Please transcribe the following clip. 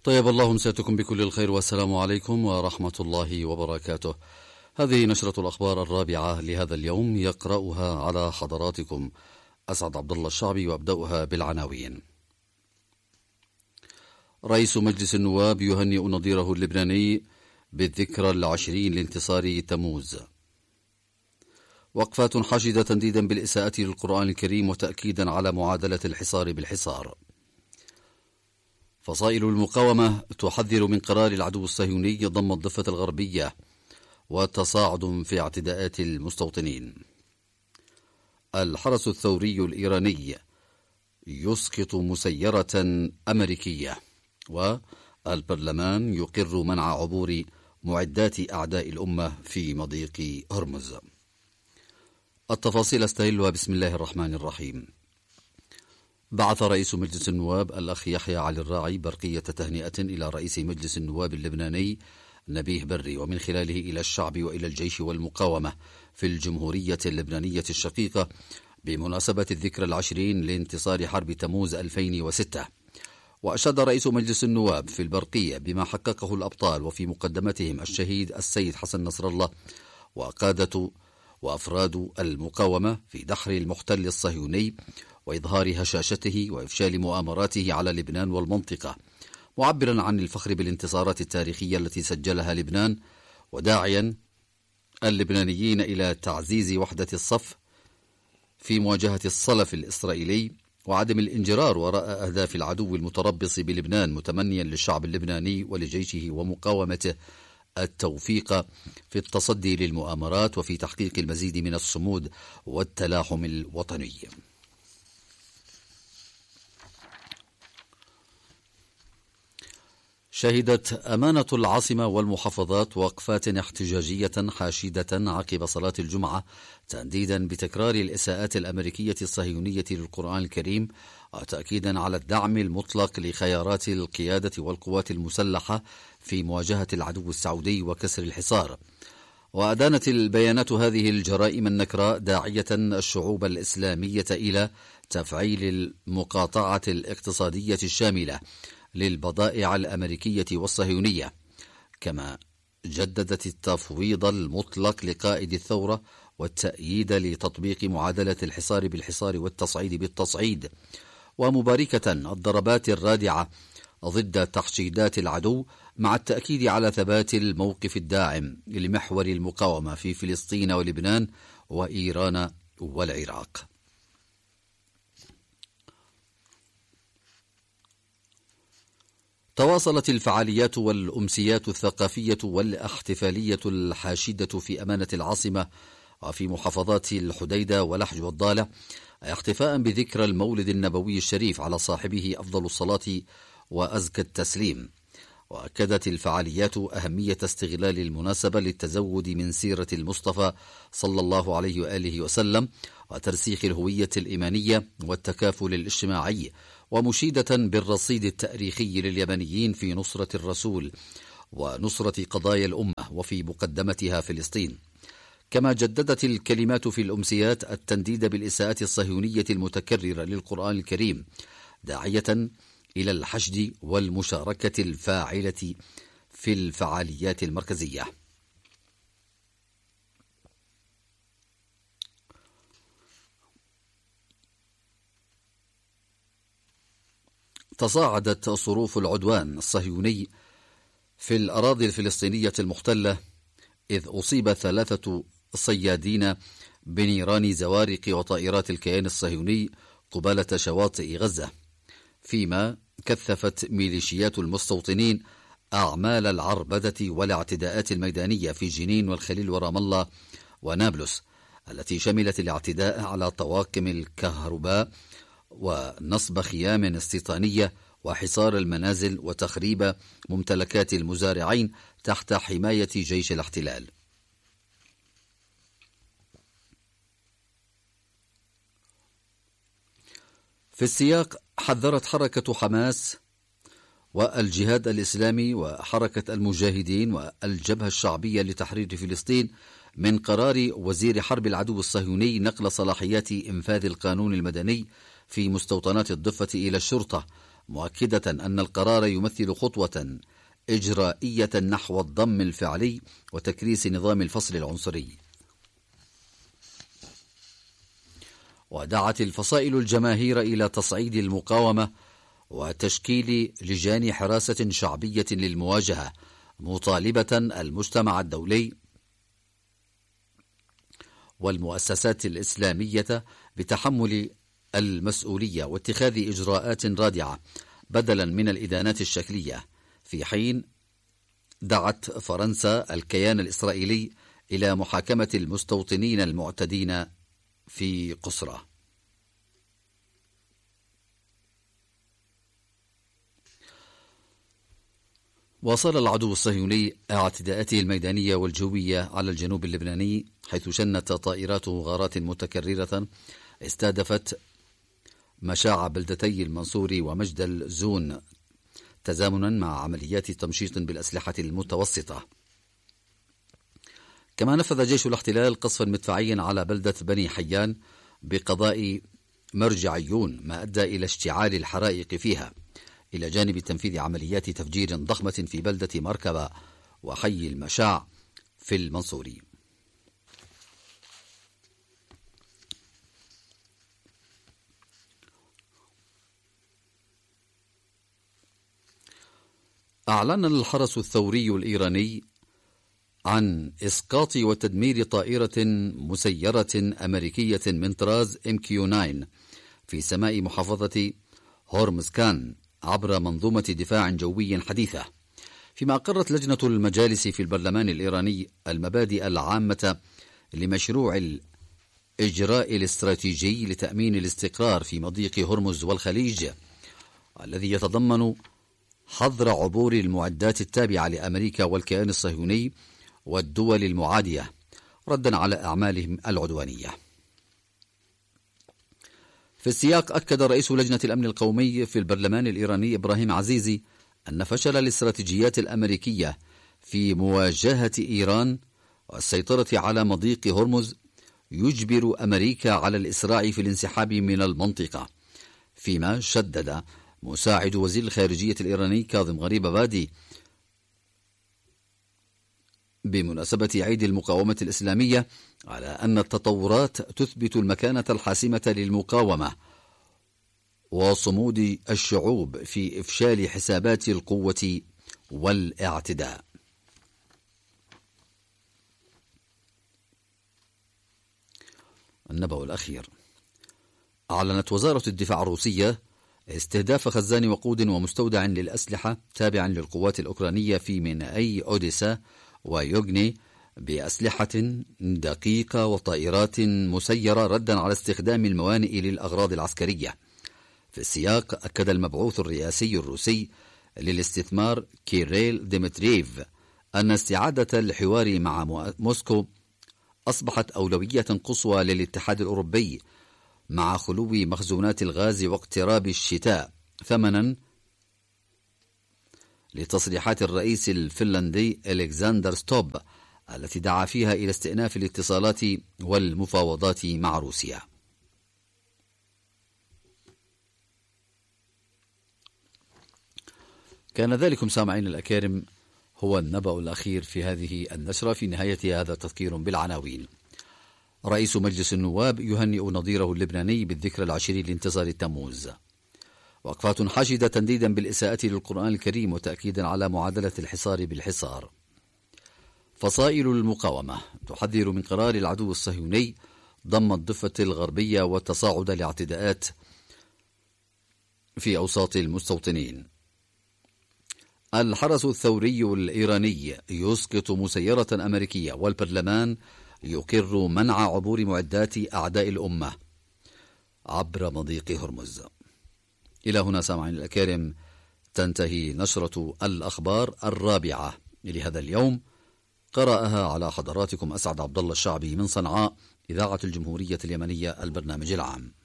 طيب الله مساءكم بكل الخير والسلام عليكم ورحمة الله وبركاته. هذه نشرة الأخبار الرابعة لهذا اليوم، يقرأها على حضراتكم أسعد عبد الله الشعبي، وأبدأها بالعناوين. رئيس مجلس النواب يهنئ نظيره اللبناني بالذكرى العشرين لانتصار تموز. وقفات حاشدة تنديدا بالإساءة للقرآن الكريم وتأكيدا على معادلة الحصار بالحصار. فصائل المقاومة تحذر من قرار العدو الصهيوني ضم الضفة الغربية وتصاعد في اعتداءات المستوطنين. الحرس الثوري الإيراني يسقط مسيرة أمريكية، والبرلمان يقر منع عبور معدات أعداء الأمة في مضيق هرمز. التفاصيل استهلها. بسم الله الرحمن الرحيم. بعث رئيس مجلس النواب الأخ يحيى علي الراعي برقية تهنئة إلى رئيس مجلس النواب اللبناني نبيه بري، ومن خلاله إلى الشعب وإلى الجيش والمقاومة في الجمهورية اللبنانية الشقيقة بمناسبة الذكرى العشرين لانتصار حرب تموز 2006. وأشاد رئيس مجلس النواب في البرقية بما حققه الأبطال، وفي مقدمتهم الشهيد السيد حسن نصر الله وقادة وأفراد المقاومة في دحر المحتل الصهيوني وإظهار هشاشته وإفشال مؤامراته على لبنان والمنطقة، معبرا عن الفخر بالانتصارات التاريخية التي سجلها لبنان، وداعيا اللبنانيين إلى تعزيز وحدة الصف في مواجهة الصلف الإسرائيلي وعدم الانجرار وراء أهداف العدو المتربص بلبنان، متمنيا للشعب اللبناني ولجيشه ومقاومته التوفيق في التصدي للمؤامرات وفي تحقيق المزيد من الصمود والتلاحم الوطني. شهدت أمانة العاصمة والمحافظات وقفات احتجاجية حاشدة عقب صلاة الجمعة تنديدا بتكرار الإساءات الأمريكية الصهيونية للقرآن الكريم، وتأكيدا على الدعم المطلق لخيارات القيادة والقوات المسلحة في مواجهة العدو السعودي وكسر الحصار. وأدانت البيانات هذه الجرائم النكراء داعية الشعوب الإسلامية إلى تفعيل المقاطعة الاقتصادية الشاملة للبضائع الأمريكية والصهيونية، كما جددت التفويض المطلق لقائد الثورة والتأييد لتطبيق معادلة الحصار بالحصار والتصعيد بالتصعيد، ومباركة الضربات الرادعة ضد تحشيدات العدو، مع التأكيد على ثبات الموقف الداعم لمحور المقاومة في فلسطين ولبنان وإيران والعراق. تواصلت الفعاليات والأمسيات الثقافية والاحتفالية الحاشدة في أمانة العاصمة وفي محافظات الحديدة ولحج والضالع، احتفاء بذكرى المولد النبوي الشريف على صاحبه أفضل الصلاة وأزكى التسليم. وأكدت الفعاليات أهمية استغلال المناسبة للتزود من سيرة المصطفى صلى الله عليه وآله وسلم وترسيخ الهوية الإيمانية والتكافل الاجتماعي، ومشيدة بالرصيد التاريخي لليمنيين في نصرة الرسول ونصرة قضايا الأمة وفي مقدمتها فلسطين. كما جددت الكلمات في الأمسيات التنديد بالإساءات الصهيونية المتكررة للقرآن الكريم، داعية إلى الحشد والمشاركة الفاعلة في الفعاليات المركزية. تصاعدت صروف العدوان الصهيوني في الأراضي الفلسطينية المحتلة، إذ أصيب 3 صيادين بنيران زوارق وطائرات الكيان الصهيوني قبالة شواطئ غزة، فيما كثفت ميليشيات المستوطنين أعمال العربدة والاعتداءات الميدانية في جنين والخليل ورام الله ونابلس، التي شملت الاعتداء على طواقم الكهرباء ونصب خيام استيطانية وحصار المنازل وتخريب ممتلكات المزارعين تحت حماية جيش الاحتلال. في السياق حذرت حركة حماس والجهاد الإسلامي وحركة المجاهدين والجبهة الشعبية لتحرير فلسطين من قرار وزير حرب العدو الصهيوني نقل صلاحيات إنفاذ القانون المدني في مستوطنات الضفة إلى الشرطة مؤكدة أن القرار يمثل خطوة إجرائية نحو الضم الفعلي وتكريس نظام الفصل العنصري. ودعت الفصائل الجماهير إلى تصعيد المقاومة وتشكيل لجان حراسة شعبية للمواجهة، مطالبة المجتمع الدولي والمؤسسات الإسلامية بتحمل المسؤولية واتخاذ إجراءات رادعة بدلا من الإدانات الشكلية. في حين دعت فرنسا الكيان الإسرائيلي إلى محاكمة المستوطنين المعتدين في قسرة. واصل العدو الصهيوني اعتداءاته الميدانية والجوية على الجنوب اللبناني، حيث شنت طائراته غارات متكررة استهدفت مشاع بلدتي المنصوري ومجدل زون، تزامنا مع عمليات تمشيط بالأسلحة المتوسطة. كما نفذ جيش الاحتلال قصفا مدفعيا على بلدة بني حيان بقضاء مرجعيون، ما أدى إلى اشتعال الحرائق فيها، إلى جانب تنفيذ عمليات تفجير ضخمة في بلدة مركبة وحي المشاع في المنصوري. أعلن الحرس الثوري الإيراني عن إسقاط وتدمير طائرة مسيرة أمريكية من طراز MQ-9 في سماء محافظة هورمزكان عبر منظومة دفاع جوي حديثة، فيما أقرت لجنة المجالس في البرلمان الإيراني المبادئ العامة لمشروع الإجراء الاستراتيجي لتأمين الاستقرار في مضيق هرمز والخليج، الذي يتضمن حظر عبور المعدات التابعة لأمريكا والكيان الصهيوني والدول المعادية ردا على أعمالهم العدوانية. في السياق أكد رئيس لجنة الأمن القومي في البرلمان الإيراني إبراهيم عزيزي أن فشل الاستراتيجيات الأمريكية في مواجهة إيران والسيطرة على مضيق هرمز يجبر أمريكا على الإسراع في الانسحاب من المنطقة. فيما شدد مساعد وزير الخارجية الإيراني كاظم غريب بادي بمناسبة عيد المقاومة الإسلامية على أن التطورات تثبت المكانة الحاسمة للمقاومة وصمود الشعوب في إفشال حسابات القوة والاعتداء. النبأ الأخير: أعلنت وزارة الدفاع الروسية استهداف خزان وقود ومستودع للأسلحة تابع للقوات الأوكرانية في مينائي أوديسا ويوغني بأسلحة دقيقة وطائرات مسيرة ردا على استخدام الموانئ للأغراض العسكرية. في السياق أكد المبعوث الرئاسي الروسي للاستثمار كيريل ديمترييف أن استعادة الحوار مع موسكو أصبحت أولوية قصوى للاتحاد الأوروبي مع خلو مخزونات الغاز واقتراب الشتاء، ثمنا لتصريحات الرئيس الفنلندي إلكساندر ستوب التي دعا فيها إلى استئناف الاتصالات والمفاوضات مع روسيا. كان ذلكم سامعين الأكارم هو النبأ الأخير في هذه النشرة. في نهاية هذا تذكير بالعناوين: رئيس مجلس النواب يهنئ نظيره اللبناني بالذكرى العشرين لانتصار تموز. وقفات حاشدة تنديدا بالإساءة للقرآن الكريم وتأكيدا على معادلة الحصار بالحصار. فصائل المقاومة تحذر من قرار العدو الصهيوني ضم الضفة الغربية والتصاعد لاعتداءات في أوساط المستوطنين. الحرس الثوري الإيراني يسقط مسيرة أمريكية، والبرلمان يقر منع عبور معدات أعداء الأمة عبر مضيق هرمز. إلى هنا سامعين الأكارم تنتهي نشرة الأخبار الرابعة لهذا اليوم. قرأها على حضراتكم أسعد عبد الله الشعبي من صنعاء، إذاعة الجمهورية اليمنية، البرنامج العام.